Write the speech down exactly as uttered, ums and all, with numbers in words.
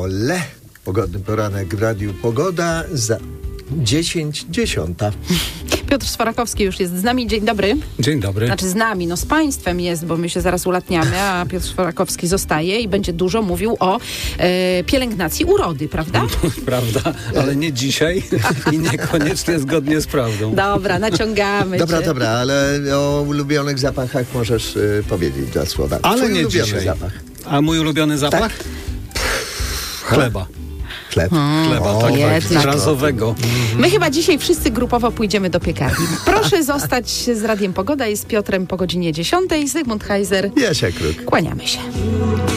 Ole, pogodny poranek w Radiu Pogoda za dziesięć dziesiąta. Piotr Swarakowski już jest z nami. Dzień dobry. Dzień dobry. Znaczy z nami, no z państwem jest, bo my się zaraz ulatniamy, a Piotr Swarakowski zostaje i będzie dużo mówił o e, pielęgnacji urody, prawda? Prawda, ale nie dzisiaj i niekoniecznie zgodnie z prawdą. Dobra, naciągamy Dobra, cię. dobra, ale o ulubionych zapachach możesz y, powiedzieć dwa słowa. Ale Twój nie ulubiony dzisiaj. zapach. A mój ulubiony zapach? Chleba. Chleb. Chleba, O, tak, tak, jednak. razowego. My chyba dzisiaj wszyscy grupowo pójdziemy do piekarni. Proszę zostać z Radiem Pogoda i z Piotrem po godzinie dziesiątej. Zygmunt Heiser. Jasia Kruk. Kłaniamy się.